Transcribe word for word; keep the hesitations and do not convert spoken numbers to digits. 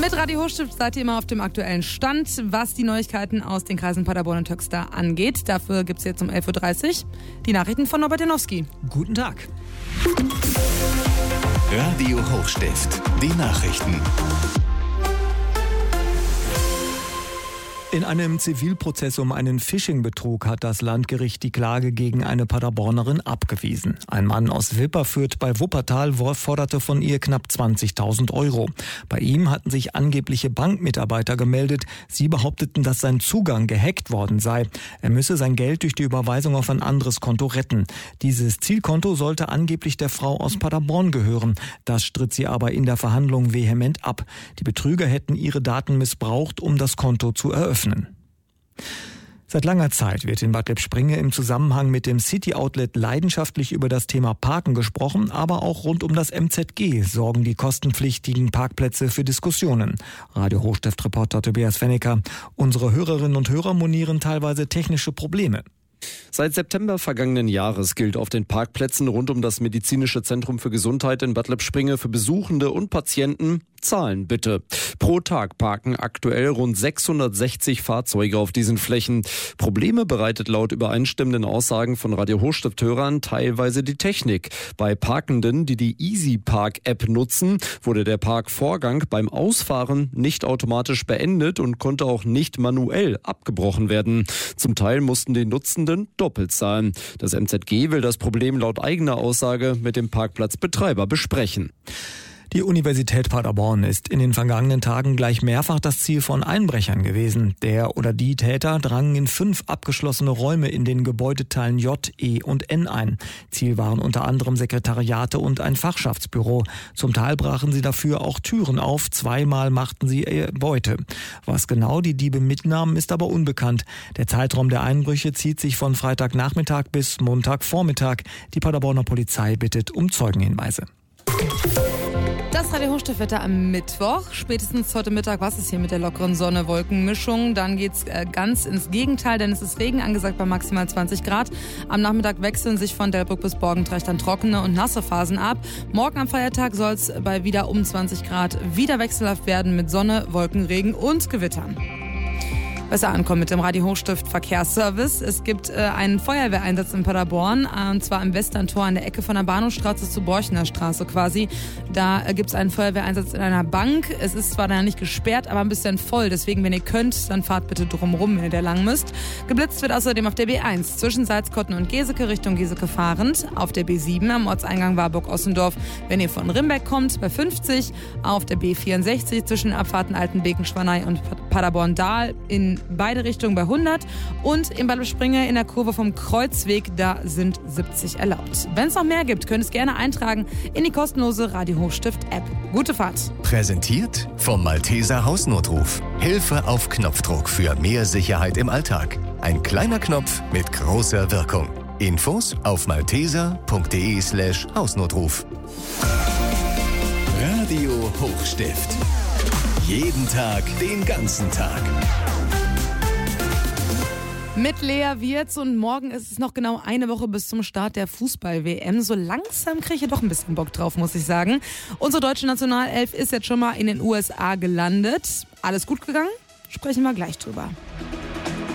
Mit Radio Hochstift seid ihr immer auf dem aktuellen Stand, was die Neuigkeiten aus den Kreisen Paderborn und Höxter angeht. Dafür gibt es jetzt um elf Uhr dreißig die Nachrichten von Norbert Janowski. Guten Tag. Radio Hochstift, die Nachrichten. In einem Zivilprozess um einen Phishing-Betrug hat das Landgericht die Klage gegen eine Paderbornerin abgewiesen. Ein Mann aus Wipperfürth bei Wuppertal forderte von ihr knapp zwanzigtausend Euro. Bei ihm hatten sich angebliche Bankmitarbeiter gemeldet. Sie behaupteten, dass sein Zugang gehackt worden sei. Er müsse sein Geld durch die Überweisung auf ein anderes Konto retten. Dieses Zielkonto sollte angeblich der Frau aus Paderborn gehören. Das stritt sie aber in der Verhandlung vehement ab. Die Betrüger hätten ihre Daten missbraucht, um das Konto zu eröffnen. Seit langer Zeit wird in Bad Lippspringe im Zusammenhang mit dem City Outlet leidenschaftlich über das Thema Parken gesprochen, aber auch rund um das M Z G sorgen die kostenpflichtigen Parkplätze für Diskussionen. Radio Hochstift-Reporter Tobias Fennecker. Unsere Hörerinnen und Hörer monieren teilweise technische Probleme. Seit September vergangenen Jahres gilt auf den Parkplätzen rund um das Medizinische Zentrum für Gesundheit in Bad Lippspringe für Besuchende und Patienten: Zahlen bitte. Pro Tag parken aktuell rund sechshundertsechzig Fahrzeuge auf diesen Flächen. Probleme bereitet laut übereinstimmenden Aussagen von Radio Hochstift-Hörern teilweise die Technik. Bei Parkenden, die die EasyPark-App nutzen, wurde der Parkvorgang beim Ausfahren nicht automatisch beendet und konnte auch nicht manuell abgebrochen werden. Zum Teil mussten die Nutzenden doppelt zahlen. Das M Z G will das Problem laut eigener Aussage mit dem Parkplatzbetreiber besprechen. Die Universität Paderborn ist in den vergangenen Tagen gleich mehrfach das Ziel von Einbrechern gewesen. Der oder die Täter drangen in fünf abgeschlossene Räume in den Gebäudeteilen J, E und N ein. Ziel waren unter anderem Sekretariate und ein Fachschaftsbüro. Zum Teil brachen sie dafür auch Türen auf. Zweimal machten sie ihr Beute. Was genau die Diebe mitnahmen, ist aber unbekannt. Der Zeitraum der Einbrüche zieht sich von Freitagnachmittag bis Montagvormittag. Die Paderborner Polizei bittet um Zeugenhinweise. Das Radio Hochstift-Wetter am Mittwoch. Spätestens heute Mittag war es hier mit der lockeren Sonne-Wolken-Mischung. Dann geht's äh, ganz ins Gegenteil, denn es ist Regen angesagt bei maximal zwanzig Grad. Am Nachmittag wechseln sich von Delbrück bis Borgentreich dann trockene und nasse Phasen ab. Morgen am Feiertag soll es bei wieder um zwanzig Grad wieder wechselhaft werden mit Sonne, Wolken, Regen und Gewittern. Besser ankommen mit dem Radio Hochstift Verkehrsservice. Es gibt äh, einen Feuerwehreinsatz in Paderborn, äh, und zwar im Westerntor an der Ecke von der Bahnhofstraße zur Borchner Straße quasi. Da äh, gibt es einen Feuerwehreinsatz in einer Bank. Es ist zwar da nicht gesperrt, aber ein bisschen voll. Deswegen, wenn ihr könnt, dann fahrt bitte drumrum, wenn ihr da lang müsst. Geblitzt wird außerdem auf der B eins zwischen Salzkotten und Geseke Richtung Geseke fahrend. Auf der B sieben am Ortseingang Warburg-Ossendorf, wenn ihr von Rimbeck kommt, bei fünfzig. Auf der B vierundsechzig zwischen Abfahrten Altenbeken, Schwanei und Paderborn-Dahl in beide Richtungen bei hundert und in Bad Lippspringe in der Kurve vom Kreuzweg, da sind siebzig erlaubt. Wenn es noch mehr gibt, könnt ihr es gerne eintragen in die kostenlose Radio Hochstift-App. Gute Fahrt. Präsentiert vom Malteser Hausnotruf. Hilfe auf Knopfdruck für mehr Sicherheit im Alltag. Ein kleiner Knopf mit großer Wirkung. Infos auf malteser.de slash Hausnotruf. Radio Hochstift. Jeden Tag, den ganzen Tag. Mit Lea Wirtz und morgen ist es noch genau eine Woche bis zum Start der Fußball-W M. So langsam kriege ich ja doch ein bisschen Bock drauf, muss ich sagen. Unsere deutsche Nationalelf ist jetzt schon mal in den U S A gelandet. Alles gut gegangen? Sprechen wir gleich drüber.